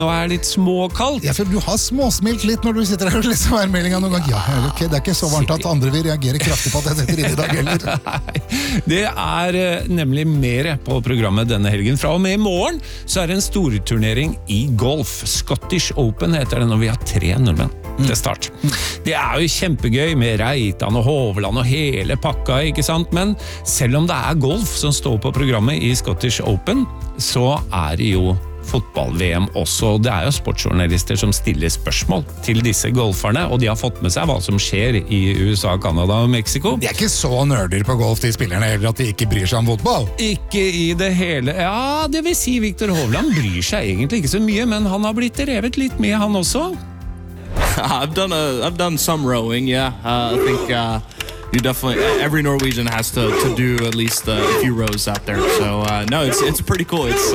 og litt småkaldt. Ja, for du har småsmilt litt når du sitter her og leser værmeldingen noen gang. Ja, ok, det ikke så varmt at andre vil reagere kraftig på at jeg setter inn i dag heller. Nei, det nemlig mer på programmet denne helgen. Fra og med i morgen så det en storturnering i golf. Scottish Open heter det når vi har 3 nordmenn til start. Det jo kjempegøy med Reitan og Hovland og hele pakka, ikke sant? Men selv om det golf som står på programmet i Scottish Open, så det jo fotball-VM også. Det jo sportsjournalister som stiller spørsmål til disse golferne, og de har fått med seg hva som skjer i USA, Canada og Mexico. De ikke så nerder på golf, de spillerne, eller at de ikke bryr seg om fotball. Ikke i det hele. Ja, det vil si Victor Hovland bryr seg egentlig ikke så mye, men han har blitt revet litt med, han også. I've done some rowing, yeah. I think you definitely every Norwegian has to do at least a few rows out there. So no, it's pretty cool. It's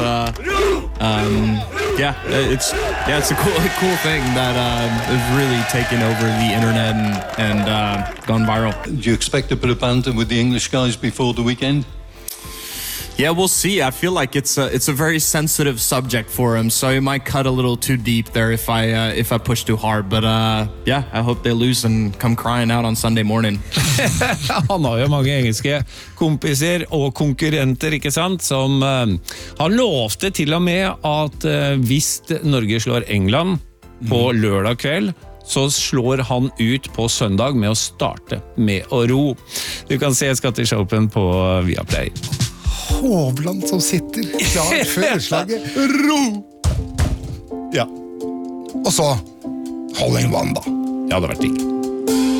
it's a cool thing that is really taken over the internet and gone viral. Do you expect to put a banter with the English guys before the weekend? Yeah, we'll see. I feel like it's a very sensitive subject for him, so he might cut a little too deep there if I push too hard. But yeah, I hope they lose and come crying out on Sunday morning. Han har jo mange engelske kompiser og konkurrenter, ikke sant, som han lovte til og med at hvis Norge slår England på lørdag kveld, så slår han ut på søndag med å starte med å ro. Du kan se Scottish Open på Viaplay. Hovland som sitter klar før slaget. Ro! Ja. Og så, hold in one da. Ja, det har vært digg.